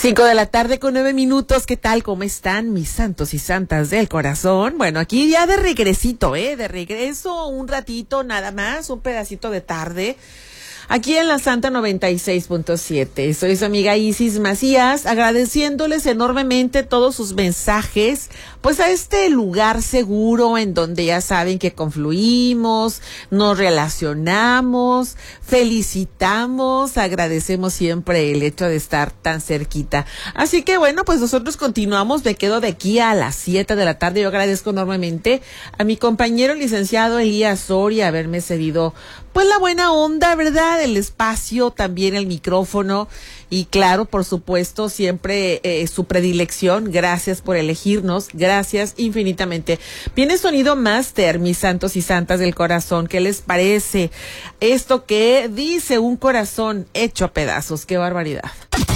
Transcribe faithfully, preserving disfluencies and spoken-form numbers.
Cinco de la tarde con nueve minutos. ¿Qué tal? ¿Cómo están mis santos y santas del corazón? Bueno, aquí ya de regresito, ¿eh? De regreso un ratito nada más, un pedacito de tarde. Aquí en la Santa noventa y seis punto siete. Soy su amiga Isis Macías, agradeciéndoles enormemente todos sus mensajes, pues a este lugar seguro en donde ya saben que confluimos, nos relacionamos, felicitamos, agradecemos siempre el hecho de estar tan cerquita. Así que bueno, pues nosotros continuamos, me quedo de aquí a las siete de la tarde. Yo agradezco enormemente a mi compañero licenciado Elías Soria haberme cedido pues la buena onda, ¿verdad? El espacio, también el micrófono y claro, por supuesto, siempre eh, su predilección. Gracias por elegirnos, gracias infinitamente. Viene Sonido Master, mis santos y santas del corazón. ¿Qué les parece esto que dice un corazón hecho a pedazos? ¡Qué barbaridad!